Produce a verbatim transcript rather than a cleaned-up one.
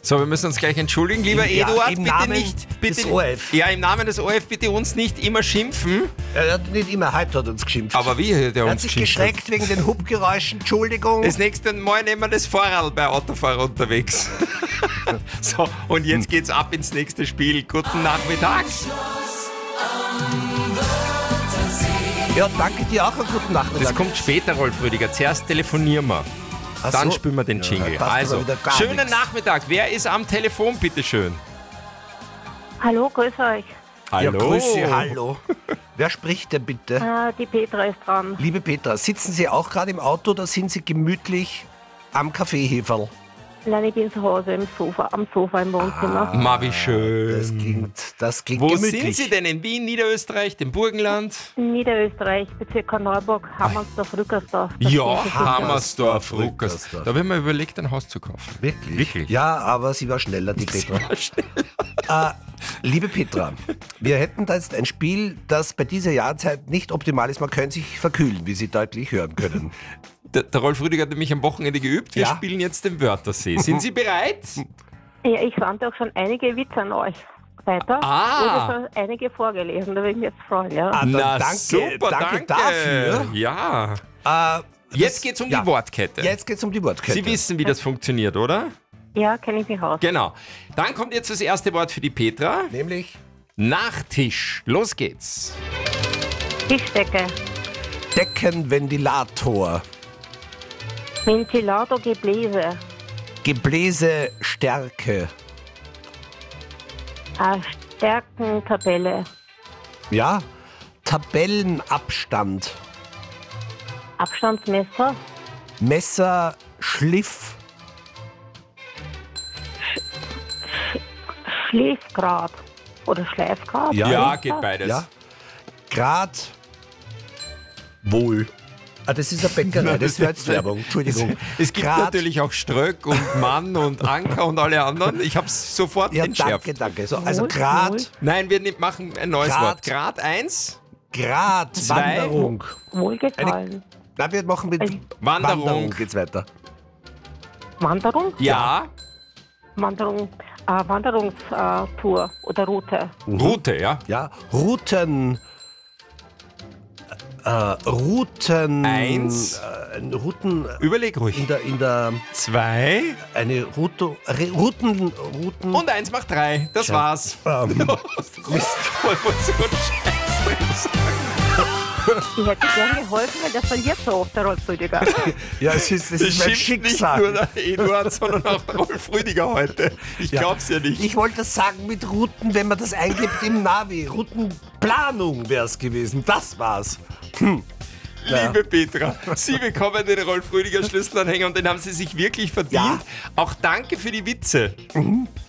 So, wir müssen uns gleich entschuldigen, lieber Im- ja, Eduard, im bitte Namen nicht. Bitte, des O R F. Ja, im Namen des O R F bitte uns nicht immer schimpfen. Er hat nicht immer, heute hat er uns geschimpft. Aber wie der er hat uns sich geschimpft geschreckt wegen den Hubgeräuschen, Entschuldigung. Das nächste Mal nehmen wir das Fahrrad bei Autofahrer unterwegs. So, und jetzt geht's ab ins nächste Spiel. Guten Nachmittag. Ja, danke dir auch, einen guten Nachmittag. Das kommt später, Rolf Rüdiger. Zuerst telefonieren wir. Ach Dann so. spielen wir den Ja, Jingle. da passt Also, aber wieder gar schönen nichts. Nachmittag. Wer ist am Telefon, bitteschön? Hallo, grüß euch. Ja, Grüße, hallo. Wer spricht denn bitte? Äh, die Petra ist dran. Liebe Petra, sitzen Sie auch gerade im Auto oder sind Sie gemütlich am Kaffeeheferl? Nein, ich bin zu Hause im Sofa, am Sofa im Wohnzimmer. Ma, wie schön. Das klingt, das klingt Wo gemütlich. sind Sie denn? In Wien, Niederösterreich, dem Burgenland? Niederösterreich, Bezirk Neuburg, Hammersdorf, Rückersdorf. Das Ja, ist- Hammersdorf, Ruckers. Ruckersdorf. Da habe ich mir überlegt, ein Haus zu kaufen. Wirklich? Wirklich? Ja, aber sie war schneller, die Petra. Äh, liebe Petra, wir hätten da jetzt ein Spiel, das bei dieser Jahreszeit nicht optimal ist. Man könnte sich verkühlen, wie Sie deutlich hören können. Der, der Rolf Rüdiger hat nämlich am Wochenende geübt. Wir Ja. spielen jetzt den Wörtersee. Sind Sie bereit? Ja, ich sandte auch schon einige Witze an euch weiter. Ah. Oder schon einige vorgelesen, da würde ich mich jetzt freuen. Ja. Ah, dann Na, danke, super, danke danke. dafür. Ja. Äh, Jetzt das- geht's um ja, die Wortkette. Jetzt geht's um die Wortkette. Sie wissen, wie das funktioniert, oder? Ja, kenne ich mich aus. Genau. Dann kommt jetzt das erste Wort für die Petra. Nämlich Nachtisch. Los geht's. Tischdecke, Deckenventilator, Ventilator, Gebläse, Gebläsestärke. äh, Stärkentabelle, Ja, Tabellenabstand, Abstandsmesser, Messerschliff, Schliffgrad oder Schleifgrad. Ja. Ja, Schliffgrad? geht beides. ja, Grad, wohl. Ah, das ist eine Bäckerei, das wäre jetzt Werbung, Entschuldigung. Es gibt Grad- natürlich auch Ströck und Mann und Anker und alle anderen. Ich habe es sofort Ja, entschärft. danke, danke. So, also Wohl, Grad, wohl. Nein, wir ne- machen ein neues Grad. Wort. Grad eins. Grad, Zwei. Wanderung. Wohlgefallen. Na, wir machen mit Ein- Wanderung. Wanderung geht's weiter. Wanderung? Ja. Wanderung, äh, Wanderungstour oder Route. Route, ja. Ja, Routen. Äh, Routen. Eins. Äh, Routen. Überleg ruhig. In der, in der, Zwei. eine Route, Re- Routen, Routen. Und eins macht drei. Das Tja. war's. Ähm, Voll so ein Scheiß. Ich hätte gern geholfen, weil der verliert so oft, der Rolf Rüdiger. ja, es ist, es Das ist mein schimpft nicht Schicksal. nur der Eduard, sondern auch der Rolf Rüdiger heute. Ich Ja. glaub's ja nicht. Ich wollte das sagen mit Routen, wenn man das eingibt im Navi. Routenplanung wäre es gewesen. Das war's. Liebe Petra, Sie bekommen den Rolf Rüdiger Schlüsselanhänger und den haben Sie sich wirklich verdient. Ja. Auch danke für die Witze.